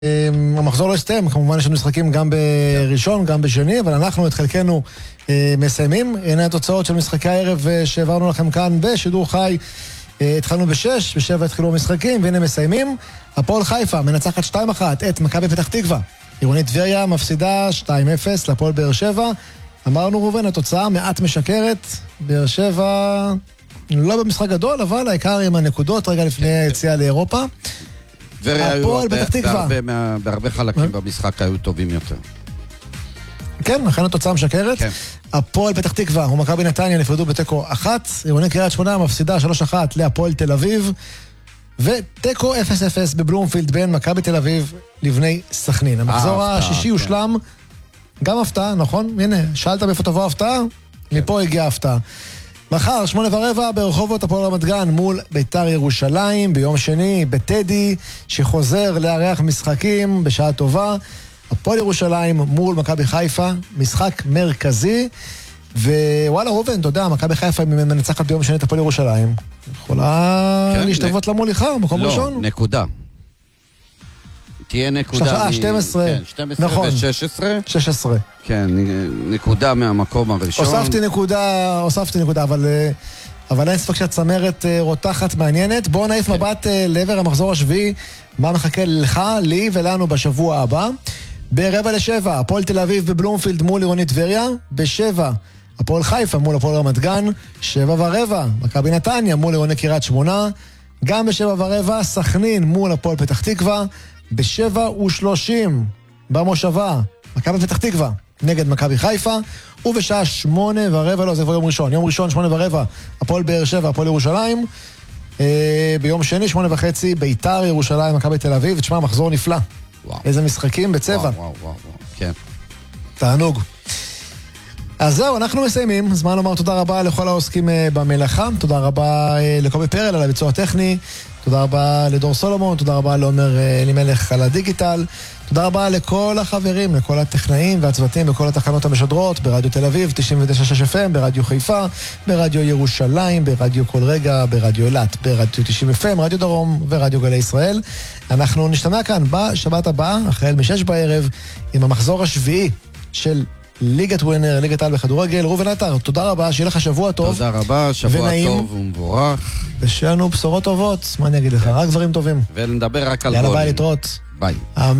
המחזור לא הסתיים, כמובן יש לנו משחקים גם בראשון, גם בשני, אבל אנחנו את חלקנו מסיימים. הנה התוצאות של משחקי הערב שהעברנו לכם כאן בשידור חי. התחלנו ב-6, ב-7 התחילו המשחקים, והנה מסיימים. הפועל חיפה מנצחת 2-1 את מכבי פתח תקווה. עירונית טבריה מפסידה 2-0 לפועל באר שבע. אמרנו ראובן, התוצאה מעט משקרת. באר שבע לא במשחק גדול, אבל העיקר עם הנקודות רגע לפני היציאה לאירופה. הפועל פתח תקווה. בהרבה חלקים במשחק היו טובים יותר. כן, לכן התוצאה משקרת. כן. הפועל פתח תקווה ומכבי נתניה נפרדו בתיקו 1. עירונית קריית שמונה מפסידה 3-1 להפועל תל אביב. ותיקו 0-0 בבלומפילד בין מכבי תל אביב לבני סכנין. המחזור השישי הושלם. גם הפתעה, נכון? הנה, שאלת מאיפה תבוא הפתעה? מפה הגיעה הפתעה. מחר, 8:15 ברחובות הפועל רמת גן מול ביתר ירושלים. ביום שני, בטדי, שחוזר לארח משחקים בשעה טובה. הפועל ירושלים מול מכבי חיפה, משחק מרכזי. ווואלה ראובן, אתה יודע, מכבי חיפה מנצחת ביום שני את הפועל ירושלים. יכולה להשתוות למוליכה, מקום ראשון? לא, נקודה. תהיה נקודה 12, כן, 12 נכון. ו-16. 16. כן, נקודה מהמקום הראשון. הוספתי נקודה, אבל אין ספק שהצמרת רותחת מעניינת. בואו נעיף מבט לעבר המחזור השביעי, מה מחכה לך, לי ולנו בשבוע הבא. ב-6:45, הפועל תל אביב בבלומפילד מול עירונית טבריה. ב-7, הפועל חיפה מול הפועל רמת גן. 7:15, מכבי נתניה מול עירונית קריית שמונה. גם ב-7:15, סכנין מול הפועל פתח תקווה. ב-7:30 במושבה, מכבי פתח תקווה נגד מכבי חיפה. ובשעה 8:15, לא, זה כבר יום ראשון. יום ראשון 8:15, הפועל באר שבע, הפועל ירושלים. ביום שני 8:30, ביתר ירושלים, מכבי תל אביב. תשמע, מחזור נפלא. וואו. איזה משחקים בצבע. וואו, כן. תענוג. אז זהו, אנחנו מסיימים. זמן לומר תודה רבה לכל העוסקים במלאכה. תודה רבה לקובי פרל על הביצוע הטכני. תודה רבה לדור סולומון. תודה רבה לעומר אלימלך על הדיגיטל. תודה רבה לכל החברים, לכל הטכנאים והצוותים בכל התחנות המשדרות, ברדיו תל אביב, 99.6 FM, ברדיו חיפה, ברדיו ירושלים, ברדיו כל רגע, ברדיו אילת, ברדיו 90 FM, רדיו דרום ורדיו גלי ישראל. אנחנו נשתמע כאן בשבת הבאה, החל מ-6 בערב, עם המחזור השביעי של ליגת ווינר, ליגת העל בכדורגל. ראובן עטר, תודה רבה, שיהיה לך שבוע טוב. תודה רבה, שבוע ונעים, טוב ומבורך. ושיהיה לנו בשורות טובות, מה אני אגיד לך, רק דברים טובים. ונדבר רק על יאללה, גולים. ביי, להתראות. ביי.